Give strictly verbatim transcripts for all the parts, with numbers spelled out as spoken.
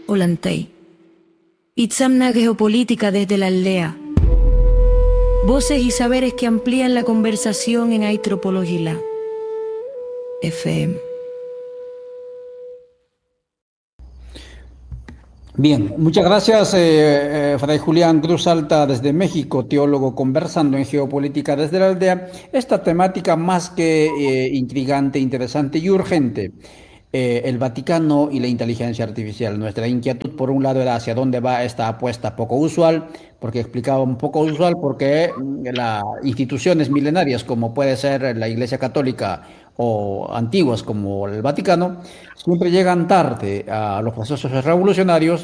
Olantay. Itzamna Geopolítica desde la aldea. Voces y saberes que amplían la conversación en Aitropologila. F M. Bien, muchas gracias, eh, eh, Fray Julián Cruz Alta desde México, teólogo conversando en Geopolítica desde la aldea. Esta temática más que eh, intrigante, interesante y urgente. Eh, el Vaticano y la inteligencia artificial. Nuestra inquietud, por un lado, era hacia dónde va esta apuesta poco usual, porque explicaba un poco usual, porque las instituciones milenarias, como puede ser la Iglesia Católica o antiguas como el Vaticano, siempre llegan tarde a los procesos revolucionarios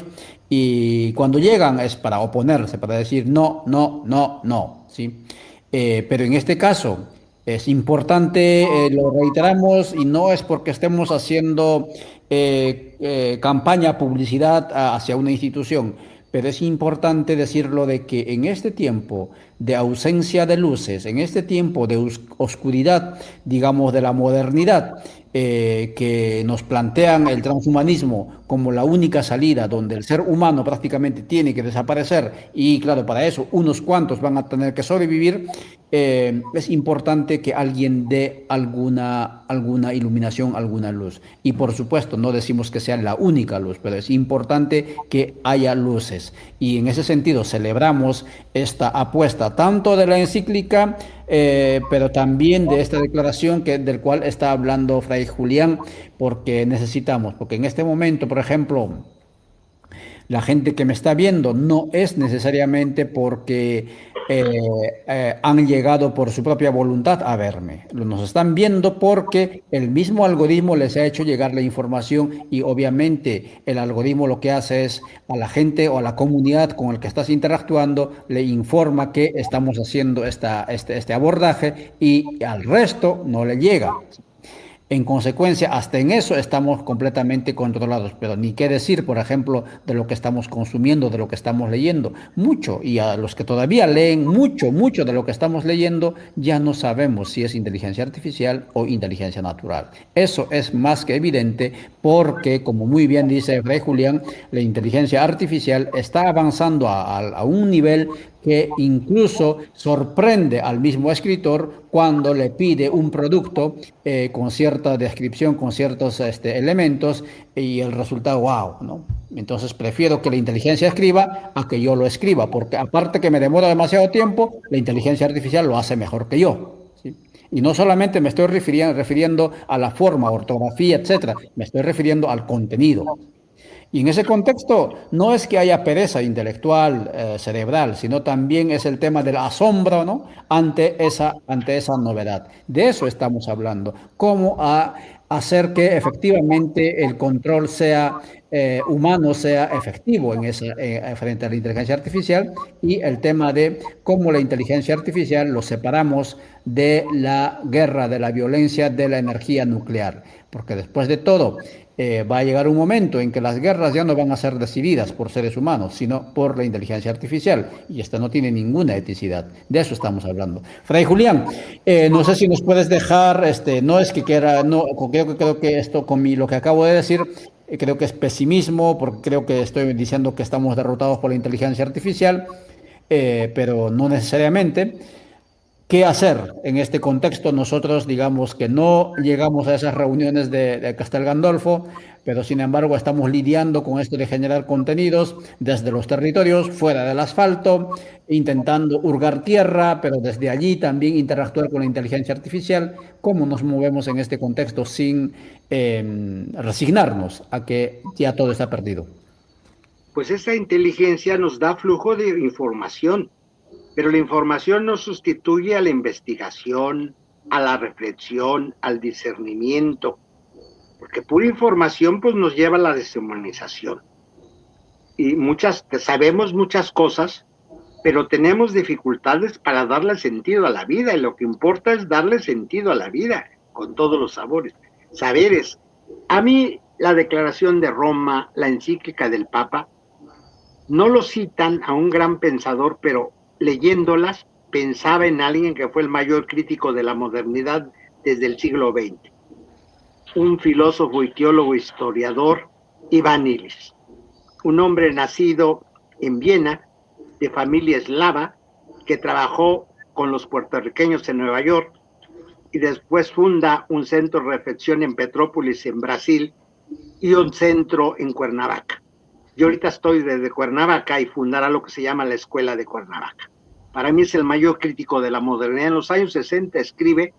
y cuando llegan es para oponerse, para decir no, no, no, no, ¿sí? Eh, pero en este caso es importante, eh, lo reiteramos, y no es porque estemos haciendo eh, eh, campaña, publicidad a- hacia una institución, pero es importante decirlo de que en este tiempo de ausencia de luces, en este tiempo de os- oscuridad, digamos, de la modernidad, eh, que nos plantean el transhumanismo como la única salida, donde el ser humano prácticamente tiene que desaparecer, y claro, para eso unos cuantos van a tener que sobrevivir, eh, es importante que alguien dé alguna, alguna iluminación, alguna luz. Y por supuesto, no decimos que sea la única luz, pero es importante que haya luces. Y en ese sentido, celebramos esta apuesta tanto de la encíclica, eh, pero también de esta declaración que, del cual está hablando Fray Julián, porque necesitamos, porque en este momento, por ejemplo, la gente que me está viendo no es necesariamente porque eh, eh, han llegado por su propia voluntad a verme. Nos están viendo porque el mismo algoritmo les ha hecho llegar la información y obviamente el algoritmo lo que hace es a la gente o a la comunidad con la que estás interactuando le informa que estamos haciendo esta, este, este abordaje y al resto no le llega. En consecuencia, hasta en eso estamos completamente controlados, pero ni qué decir, por ejemplo, de lo que estamos consumiendo, de lo que estamos leyendo. Mucho, y a los que todavía leen mucho, mucho de lo que estamos leyendo, ya no sabemos si es inteligencia artificial o inteligencia natural. Eso es más que evidente porque, como muy bien dice Fray Julián, la inteligencia artificial está avanzando a, a, a un nivel que incluso sorprende al mismo escritor cuando le pide un producto eh, con cierta descripción, con ciertos este, elementos y el resultado, wow, ¿no? Entonces prefiero que la inteligencia escriba a que yo lo escriba, porque aparte que me demora demasiado tiempo, la inteligencia artificial lo hace mejor que yo, ¿sí? Y no solamente me estoy refiriendo, refiriendo a la forma, ortografía, etcétera, me estoy refiriendo al contenido. Y en ese contexto no es que haya pereza intelectual, eh, cerebral, sino también es el tema del asombro, ¿no? Ante esa, ante esa novedad. De eso estamos hablando. Cómo a- hacer que efectivamente el control sea eh, humano, sea efectivo en esa, eh, frente a la inteligencia artificial y el tema de cómo la inteligencia artificial lo separamos de la guerra, de la violencia, de la energía nuclear. Porque después de todo, eh, va a llegar un momento en que las guerras ya no van a ser decididas por seres humanos, sino por la inteligencia artificial, y esta no tiene ninguna eticidad. De eso estamos hablando. Fray Julián, eh, no sé si nos puedes dejar, este, no es que quiera, no, creo que creo que esto con mi, lo que acabo de decir, eh, creo que es pesimismo, porque creo que estoy diciendo que estamos derrotados por la inteligencia artificial, eh, pero no necesariamente. ¿Qué hacer en este contexto? Nosotros, digamos que no llegamos a esas reuniones de, de Castel Gandolfo, pero sin embargo estamos lidiando con esto de generar contenidos desde los territorios, fuera del asfalto, intentando hurgar tierra, pero desde allí también interactuar con la inteligencia artificial. ¿Cómo nos movemos en este contexto sin eh, resignarnos a que ya todo está perdido? Pues esa inteligencia nos da flujo de información, pero la información no sustituye a la investigación, a la reflexión, al discernimiento, porque pura información pues nos lleva a la deshumanización. Y muchas, sabemos muchas cosas, pero tenemos dificultades para darle sentido a la vida, y lo que importa es darle sentido a la vida, con todos los sabores, saberes. A mí la declaración de Roma, la encíclica del Papa, no lo citan a un gran pensador, pero leyéndolas pensaba en alguien que fue el mayor crítico de la modernidad desde el siglo veinte, un filósofo y teólogo historiador, Iván Illich, un hombre nacido en Viena, de familia eslava, que trabajó con los puertorriqueños en Nueva York y después funda un centro de reflexión en Petrópolis, en Brasil, y un centro en Cuernavaca. Yo ahorita estoy desde Cuernavaca y fundará lo que se llama la Escuela de Cuernavaca. Para mí es el mayor crítico de la modernidad. En los años sesenta escribe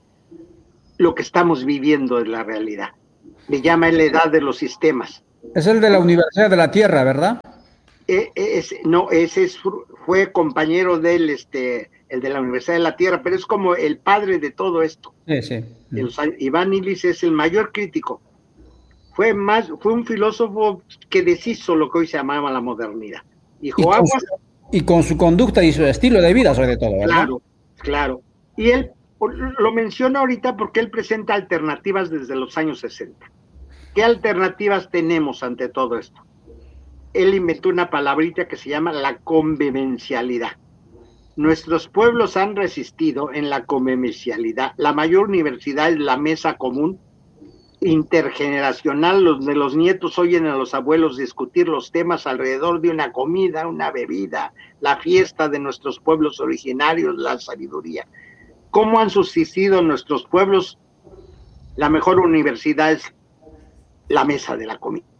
lo que estamos viviendo de la realidad. Le llama la edad de los sistemas. Es el de la Universidad de la Tierra, ¿verdad? Eh, es, no, ese es, fue compañero del, este, el de la Universidad de la Tierra, pero es como el padre de todo esto. Sí, sí. Los, Iván Illich es el mayor crítico. Fue, más, fue un filósofo que deshizo lo que hoy se llamaba la modernidad. Dijo, y, con aguas, su, y con su conducta y su estilo de vida, sobre todo, ¿verdad? Claro, claro. Y él lo menciona ahorita porque él presenta alternativas desde los años sesenta. ¿Qué alternativas tenemos ante todo esto? Él inventó una palabrita que se llama la convivencialidad. Nuestros pueblos han resistido en la convivencialidad. La mayor universidad es la mesa común intergeneracional, donde los nietos oyen a los abuelos discutir los temas alrededor de una comida, una bebida, la fiesta de nuestros pueblos originarios, la sabiduría. ¿Cómo han subsistido nuestros pueblos? La mejor universidad es la mesa de la comida.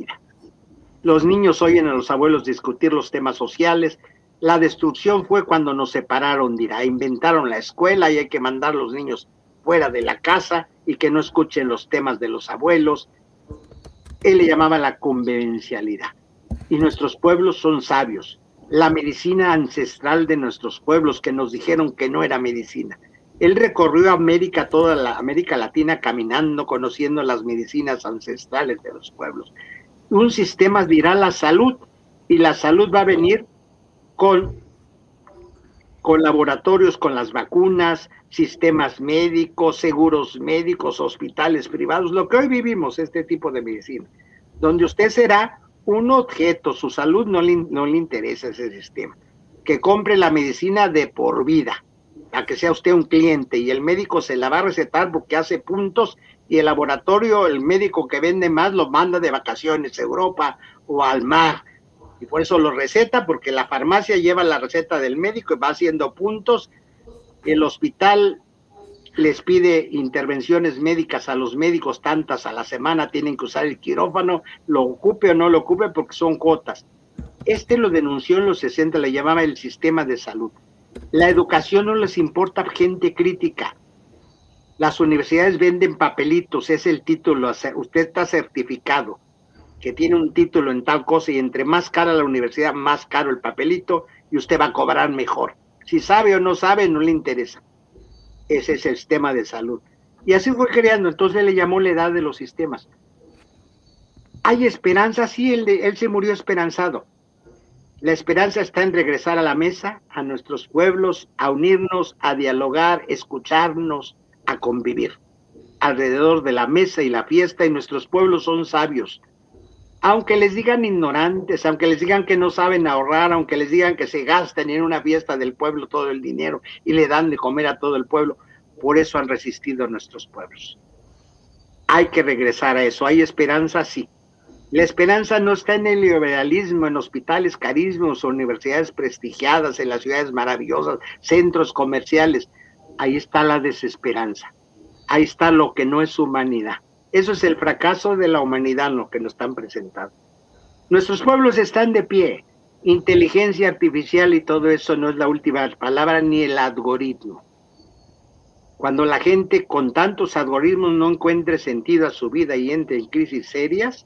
Los niños oyen a los abuelos discutir los temas sociales. La destrucción fue cuando nos separaron, dirá, inventaron la escuela y hay que mandar a los niños fuera de la casa y que no escuchen los temas de los abuelos. Él le llamaba la convivencialidad. Y nuestros pueblos son sabios. La medicina ancestral de nuestros pueblos, que nos dijeron que no era medicina. Él recorrió América, toda la América Latina, caminando, conociendo las medicinas ancestrales de los pueblos. Un sistema dirá la salud, y la salud va a venir con, con laboratorios, con las vacunas, sistemas médicos, seguros médicos, hospitales privados, lo que hoy vivimos, este tipo de medicina, donde usted será un objeto, su salud no le, no le interesa ese sistema, que compre la medicina de por vida, a que sea usted un cliente, y el médico se la va a recetar porque hace puntos, y el laboratorio, el médico que vende más, lo manda de vacaciones a Europa o al mar, y por eso lo receta, porque la farmacia lleva la receta del médico y va haciendo puntos. El hospital les pide intervenciones médicas a los médicos, tantas a la semana, tienen que usar el quirófano, lo ocupe o no lo ocupe porque son cuotas. Este lo denunció en los sesenta, le llamaba el sistema de salud. La educación no les importa gente crítica. Las universidades venden papelitos, es el título, usted está certificado, que tiene un título en tal cosa, y entre más cara la universidad, más caro el papelito, y usted va a cobrar mejor. Si sabe o no sabe, no le interesa. Ese es el sistema de salud. Y así fue creando, entonces le llamó la edad de los sistemas. ¿Hay esperanza? Sí, él, él se murió esperanzado. La esperanza está en regresar a la mesa, a nuestros pueblos, a unirnos, a dialogar, escucharnos, a convivir alrededor de la mesa y la fiesta, y nuestros pueblos son sabios. Aunque les digan ignorantes, aunque les digan que no saben ahorrar, aunque les digan que se gastan en una fiesta del pueblo todo el dinero y le dan de comer a todo el pueblo, por eso han resistido nuestros pueblos. Hay que regresar a eso. ¿Hay esperanza? Sí. La esperanza no está en el liberalismo, en hospitales carísimos, universidades prestigiadas, en las ciudades maravillosas, centros comerciales. Ahí está la desesperanza. Ahí está lo que no es humanidad. Eso es el fracaso de la humanidad, lo que nos están presentando. Nuestros pueblos están de pie. Inteligencia artificial y todo eso no es la última palabra, ni el algoritmo. Cuando la gente con tantos algoritmos no encuentre sentido a su vida y entre en crisis serias,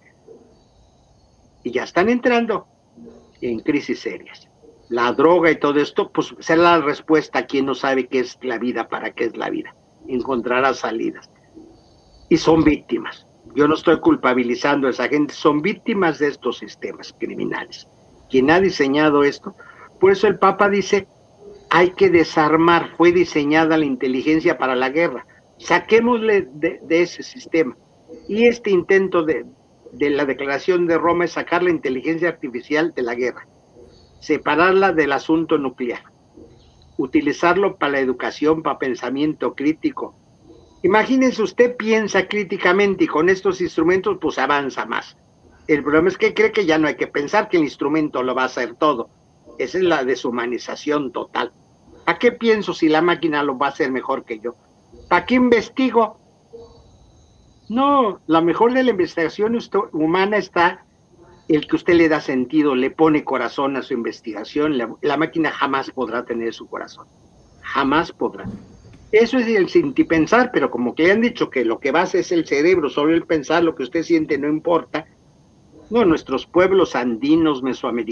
y ya están entrando en crisis serias. La droga y todo esto, pues será la respuesta a quien no sabe qué es la vida, para qué es la vida. Encontrará salidas. Y son víctimas. Yo no estoy culpabilizando a esa gente, son víctimas de estos sistemas criminales. Quien ha diseñado esto, por eso el Papa dice, hay que desarmar, fue diseñada la inteligencia para la guerra, saquémosle de, de ese sistema. Y este intento de, de la Declaración de Roma es sacar la inteligencia artificial de la guerra, separarla del asunto nuclear, utilizarlo para la educación, para pensamiento crítico. Imagínense, usted piensa críticamente y con estos instrumentos pues avanza más. El problema es que cree que ya no hay que pensar, que el instrumento lo va a hacer todo. Esa es la deshumanización total. ¿A qué pienso si la máquina lo va a hacer mejor que yo? ¿Para qué investigo? No, la mejor de la investigación humana está el que usted le da sentido, le pone corazón a su investigación. La, la máquina jamás podrá tener su corazón. Jamás podrá. Eso es el sentipensar, pero como que le han dicho que lo que basa es el cerebro, solo el pensar, lo que usted siente no importa. No, nuestros pueblos andinos, mesoamericanos,